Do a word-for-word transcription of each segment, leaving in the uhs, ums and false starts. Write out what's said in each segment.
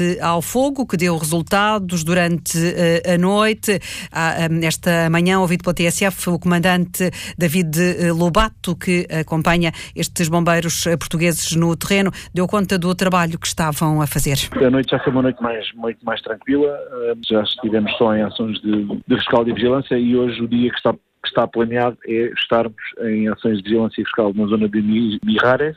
ao fogo, que deu resultados durante uh, a noite. Ah, um, esta manhã, ouvido pela T S F, o comandante David Lobato, que acompanha estes bombeiros portugueses no terreno, deu conta do trabalho que estavam a fazer. A noite já foi uma noite mais, muito mais tranquila, já estivemos só em ações de, de rescaldo e vigilância, e hoje o dia que está, que está planeado é estarmos em ações de vigilância e rescaldo na zona de Mijares.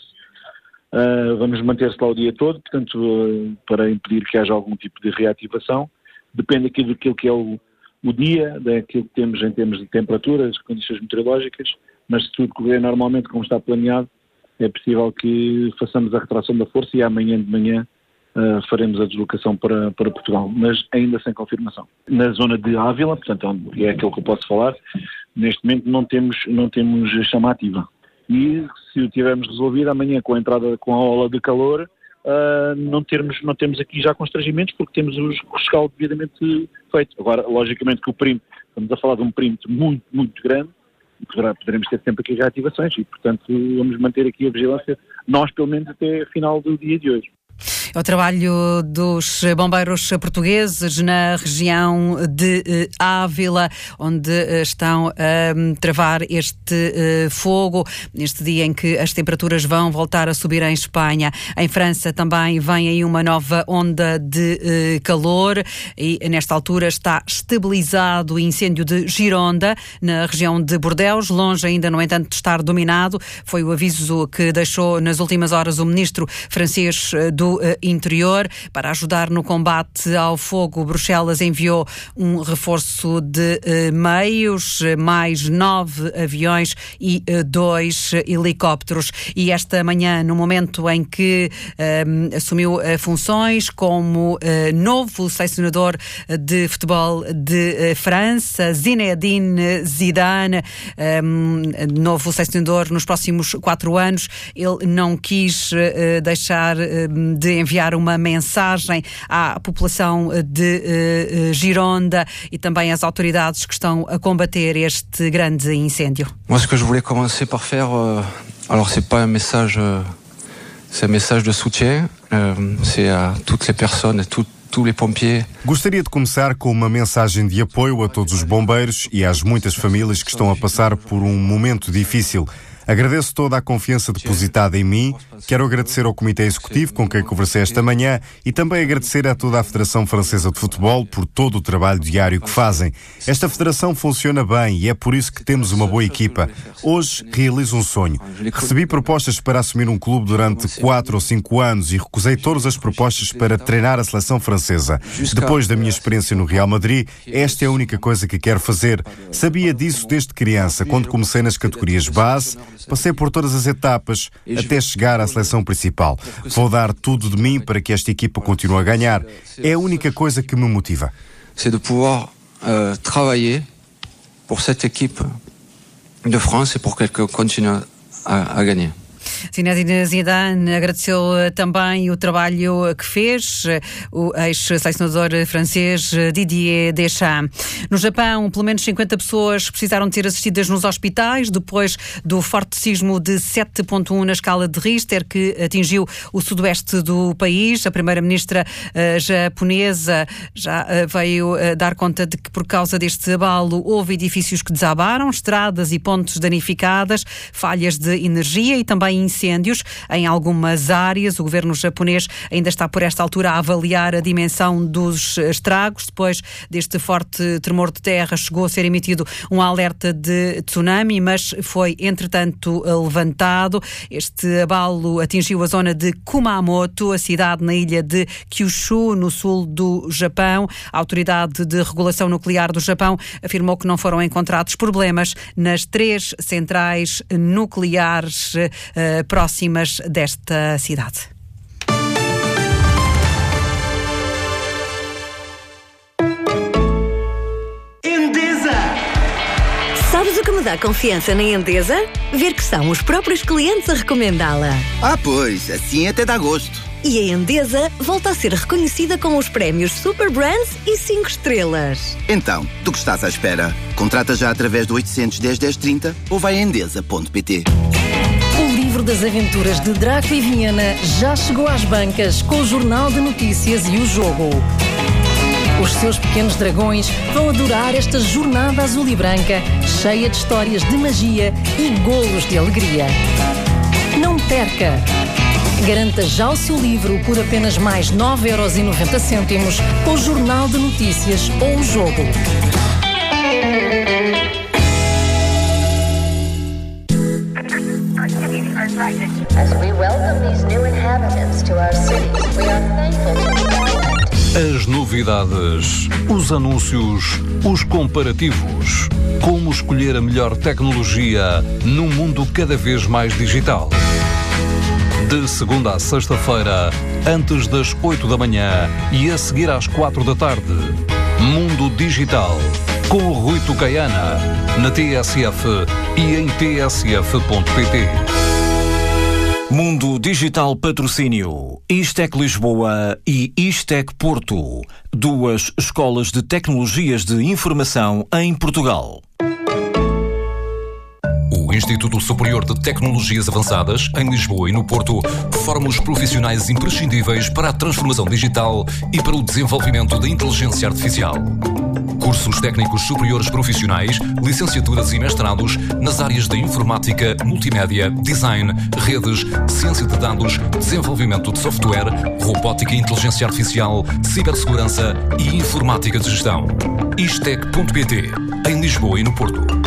Uh, vamos manter-se lá o dia todo, portanto, uh, para impedir que haja algum tipo de reativação. Depende aqui daquilo que é o, o dia, daquilo que temos em termos de temperaturas, condições meteorológicas, mas se tudo correr normalmente como está planeado, é possível que façamos a retração da força e amanhã de manhã uh, faremos a deslocação para, para Portugal, mas ainda sem confirmação. Na zona de Ávila, portanto, é aquilo que eu posso falar, neste momento não temos, não temos chama ativa. E se o tivermos resolvido, amanhã com a entrada, com a ola de calor, uh, não, termos, não temos aqui já constrangimentos, porque temos o rescaldo devidamente feito. Agora, logicamente que o perímetro, estamos a falar de um perímetro muito, muito grande, e poderá, poderemos ter sempre aqui reativações e, portanto, vamos manter aqui a vigilância, nós pelo menos até a final do dia de hoje. É o trabalho dos bombeiros portugueses na região de Ávila, onde estão a travar este fogo, neste dia em que as temperaturas vão voltar a subir em Espanha. Em França também vem aí uma nova onda de calor e nesta altura está estabilizado o incêndio de Gironda, na região de Bordeaux, longe ainda, no entanto, de estar dominado. Foi o aviso que deixou nas últimas horas o ministro francês do Interior. Para ajudar no combate ao fogo, Bruxelas enviou um reforço de uh, meios, mais nove aviões e uh, dois helicópteros. E esta manhã, no momento em que uh, assumiu uh, funções como uh, novo selecionador de futebol de uh, França, Zinedine Zidane, um, novo selecionador nos próximos quatro anos, ele não quis uh, deixar uh, de enviar uma mensagem à população de uh, Gironda e também às autoridades que estão a combater este grande incêndio. Moi, ce que je voulais commencer par faire, euh, alors c'est pas un message, euh, c'est un message de soutien, euh, c'est à toutes les personnes, à toutes Gostaria de começar com uma mensagem de apoio a todos os bombeiros e às muitas famílias que estão a passar por um momento difícil. Agradeço toda a confiança depositada em mim. Quero agradecer ao Comitê Executivo com quem conversei esta manhã e também agradecer a toda a Federação Francesa de Futebol por todo o trabalho diário que fazem. Esta federação funciona bem e é por isso que temos uma boa equipa. Hoje realizo um sonho. Recebi propostas para assumir um clube durante quatro ou cinco anos e recusei todas as propostas para treinar a seleção francesa. Depois da minha experiência no Real Madrid, esta é a única coisa que quero fazer. Sabia disso desde criança, quando comecei nas categorias base. Passei por todas as etapas até chegar à seleção principal. Vou dar tudo de mim para que esta equipa continue a ganhar. É a única coisa que me motiva. C'est de pouvoir euh, travailler pour cette équipe de France et pour qu'elle continue à, à gagner. Zinedine Zidane agradeceu também o trabalho que fez o ex-selecionador francês Didier Deschamps. No Japão, pelo menos cinquenta pessoas precisaram de ser assistidas nos hospitais depois do forte sismo de sete ponto um na escala de Richter que atingiu o sudoeste do país. A primeira-ministra uh, japonesa já uh, veio uh, dar conta de que por causa deste abalo houve edifícios que desabaram, estradas e pontes danificadas, falhas de energia e também incêndios em algumas áreas. O governo japonês ainda está por esta altura a avaliar a dimensão dos estragos. Depois deste forte tremor de terra chegou a ser emitido um alerta de tsunami, mas foi entretanto levantado. Este abalo atingiu a zona de Kumamoto, a cidade na ilha de Kyushu, no sul do Japão. A Autoridade de Regulação Nuclear do Japão afirmou que não foram encontrados problemas nas três centrais nucleares uh, próximas desta cidade. Sabes o que me dá confiança na Endesa? Ver que são os próprios clientes a recomendá-la. Ah, pois, assim até dá gosto. E a Endesa volta a ser reconhecida com os prémios Super Brands e cinco estrelas. Então, do que estás à espera? Contrata já através do oitocentos, dez, dez, trinta ou vai a endesa ponto pt. O livro das aventuras de Draco e Viena já chegou às bancas com o Jornal de Notícias e o Jogo. Os seus pequenos dragões vão adorar esta jornada azul e branca, cheia de histórias de magia e golos de alegria. Não perca! Garanta já o seu livro por apenas mais nove euros e noventa cêntimos com o Jornal de Notícias ou o Jogo. As we welcome these new inhabitants to our cities, we are thankful to the government. As novidades, os anúncios, os comparativos. Como escolher a melhor tecnologia num mundo cada vez mais digital. De segunda a sexta-feira, antes das oito da manhã e a seguir às quatro da tarde. Mundo Digital, com o Rui Tucaiana, na T S F e em t s f ponto p t. Mundo Digital Patrocínio, Istec Lisboa e Istec Porto, duas escolas de tecnologias de informação em Portugal. O Instituto Superior de Tecnologias Avançadas, em Lisboa e no Porto, forma os profissionais imprescindíveis para a transformação digital e para o desenvolvimento da inteligência artificial. Cursos técnicos superiores profissionais, licenciaturas e mestrados nas áreas da informática, multimédia, design, redes, ciência de dados, desenvolvimento de software, robótica e inteligência artificial, cibersegurança e informática de gestão. istec ponto p t, em Lisboa e no Porto.